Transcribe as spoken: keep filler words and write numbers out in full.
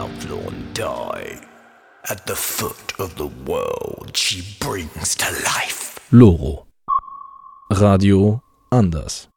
outlawn die. At the foot of the world she brings to life. Loro. Radio anders.